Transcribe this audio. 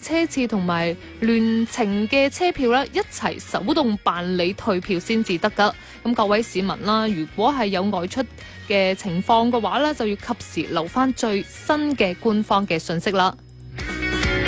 車次同埋聯程嘅車票咧一齊手動辦理退票先至得噶。咁各位市民啦，如果係有外出嘅情況嘅話咧，就要及時留翻最新嘅官方嘅信息啦。